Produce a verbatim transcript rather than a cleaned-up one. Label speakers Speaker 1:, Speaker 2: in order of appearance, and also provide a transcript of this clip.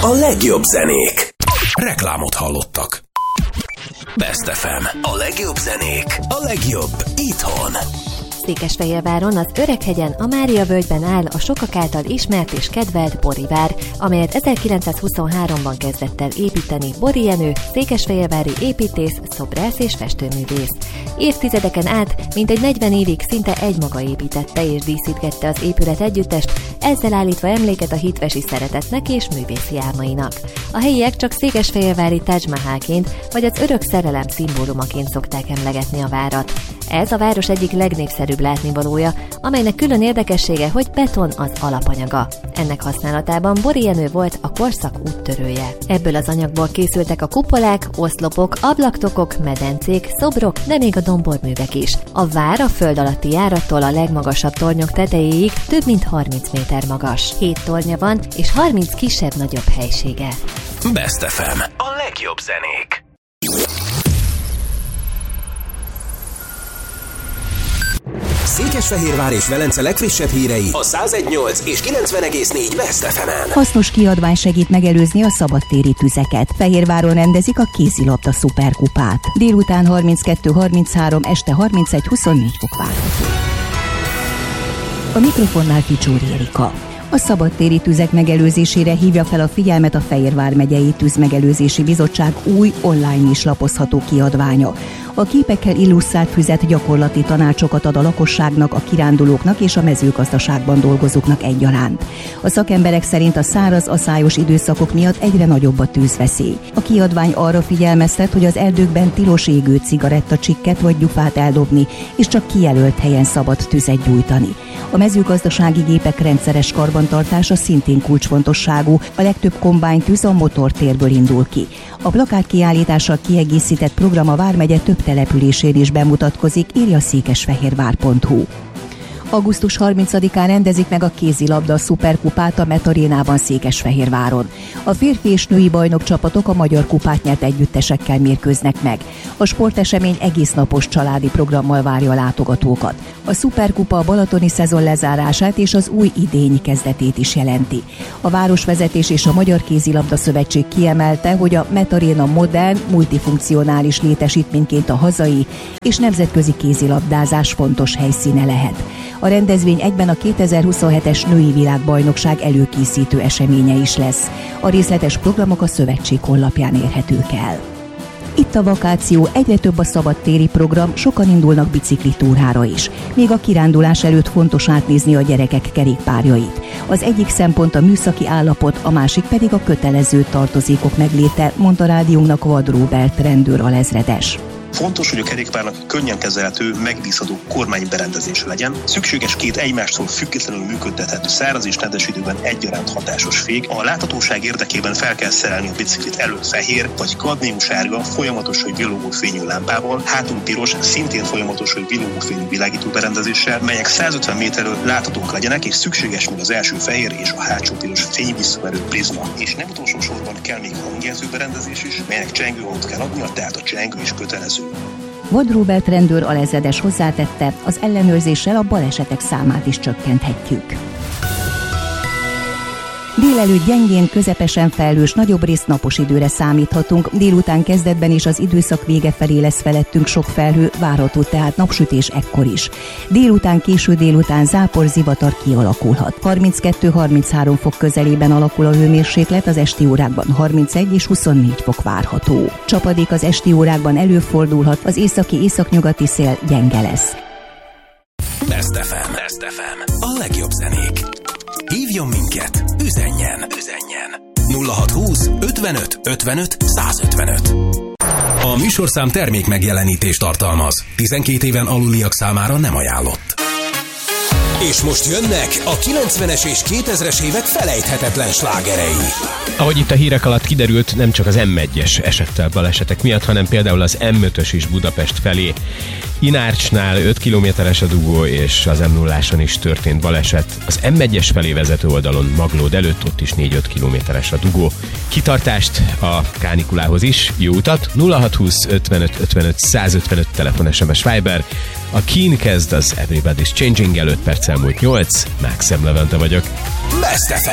Speaker 1: A legjobb zenék. Reklámot hallottak. Best ef em. A legjobb zenék. A legjobb itthon.
Speaker 2: Székesfehérváron az Öreghegyen, a Mária-völgyben áll a sokak által ismert és kedvelt Borivár, amelyet ezerkilencszázhuszonháromban kezdett el építeni Bori Jenő, székesfehérvári építész, szobrász és festőművész. Évtizedeken át, mintegy negyven évig szinte egymaga építette és díszítgette az épület együttest, ezzel állítva emléket a hitvesi szeretetnek és művészi álmainak. A helyiek csak székesfehérvári Taj Mahalként vagy az örök szerelem szimbólumaként szokták emlegetni a várat. Ez a város egyik legnépszerűbb látnivalója, amelynek külön érdekessége, hogy beton az alapanyaga. Ennek használatában Bori Jenő volt a korszak úttörője. Ebből az anyagból készültek a kupolák, oszlopok, ablaktokok, medencék, szobrok, de még a domborművek is. A vár a föld alatti járattól a legmagasabb tornyok tetejéig több mint harminc méter magas. Hét tornya van, és harminc kisebb-nagyobb helysége.
Speaker 1: Best ef em. A legjobb zenék. Székesfehérvár és Velence legfrissebb hírei a száz egy nyolc és kilencven egész négy Best ef emen.
Speaker 3: Hasznos kiadvány segít megelőzni a szabadtéri tüzeket. Fehérváron rendezik a kézilabda szuperkupát. Délután harminckettő harminchárom, este harmincegy huszonnégy fok várható. A mikrofonnál Ficsúri Erika. A szabadtéri tüzek megelőzésére hívja fel a figyelmet a Fehérvár megyei Tűzmegelőzési Bizottság új online is lapozható kiadványa. A képekkel illusztrált füzet gyakorlati tanácsokat ad a lakosságnak, a kirándulóknak és a mezőgazdaságban dolgozóknak egyaránt. A szakemberek szerint a száraz, aszályos időszakok miatt egyre nagyobb a tűzveszély. A kiadvány arra figyelmeztet, hogy az erdőkben tilos égő cigarettacsikket vagy gyufát eldobni, és csak kijelölt helyen szabad tüzet gyújtani. A mezőgazdasági gépek rendszeres karbantartása szintén kulcsfontosságú, a legtöbb kombájntűz a motortérből indul ki. A plakátkiállítással kiegészített program a vármegye több településén is bemutatkozik, írja székesfehérvár pont hu. augusztus harmincadikán rendezik meg a kézilabda szuperkupát a Metarénában Székesfehérváron. A férfi és női bajnok csapatok a magyar kupát nyert együttesekkel mérkőznek meg. A sportesemény egész napos családi programmal várja a látogatókat. A szuperkupa a balatoni szezon lezárását és az új idény kezdetét is jelenti. A városvezetés és a Magyar Kézilabda Szövetség kiemelte, hogy a Metaréna modern, multifunkcionális létesítményként a hazai és nemzetközi kézilabdázás fontos helyszíne lehet. A rendezvény egyben a kétezer-huszonhetes női világbajnokság előkészítő eseménye is lesz. A részletes programok a szövetség honlapján érhetők el. Itt a vakáció, egyre több a szabadtéri program, sokan indulnak biciklitúrára is. Még a kirándulás előtt fontos átnézni a gyerekek kerékpárjait. Az egyik szempont a műszaki állapot, a másik pedig a kötelező tartozékok megléte, mondta rádiónknak Vad Róbert rendőr alezredes.
Speaker 4: Fontos, hogy a kerékpárnak könnyen kezelhető, megbízható kormányberendezés legyen. Szükséges két egymástól függetlenül működtethető száraz és nedves időben egyaránt hatásos fék. A láthatóság érdekében fel kell szerelni a biciklit elő fehér vagy kadmiumsárga, folyamatos vagy villogó fényű lámpával, hátul piros, szintén folyamatos vagy villogó fényű világító berendezéssel, melyek száz ötven méterről láthatók legyenek, és szükséges még az első fehér és a hátsó piros fényvisszaverő prizma. És nem utolsó sorban kell még hangjelző berendezés is, melynek csengőhangot kell adnia, tehát a csengő is kötelező.
Speaker 3: Vad Róbert rendőr alezredes hozzátette, az ellenőrzéssel a balesetek számát is csökkenthetjük. Délelőtt gyengén, közepesen felhős, nagyobb részt napos időre számíthatunk. Délután kezdetben és az időszak vége felé lesz felettünk sok felhő, várható tehát napsütés ekkor is. Délután, késő délután zápor, zivatar kialakulhat. harminckettő harminchárom fok közelében alakul a hőmérséklet, az esti órákban harmincegy és huszonnégy fok várható. Csapadék az esti órákban előfordulhat, az északi északnyugati szél gyenge lesz.
Speaker 1: Best ef em. Best ef em. A legjobb zenék. Hívjon minket, üzenjen, üzenjen. nulla hatszázhúsz ötvenöt ötvenöt százötvenöt. A műsorszám termék megjelenítést tartalmaz. tizenkét éven aluliak számára nem ajánlott. És most jönnek a kilencvenes és kétezres évek felejthetetlen slágerei.
Speaker 5: Ahogy itt a hírek alatt kiderült, nem csak az em egyes esett el balesetek miatt, hanem például az em ötös is Budapest felé. Inárcsnál öt kilométeres a dugó, és az em nulláson is történt baleset. Az em egyes felé vezető oldalon Maglód előtt, ott is négy-öt kilométeres a dugó. Kitartást a kánikulához is, jó utat! nulla hatszázhúsz ötvenöt ötvenöt százötvenöt telefon, es em es Viber. A Keen kezd az Everybody's Changing előtt, perc elmúlt nyolc, Mákszem Levente vagyok.
Speaker 1: Best ef em.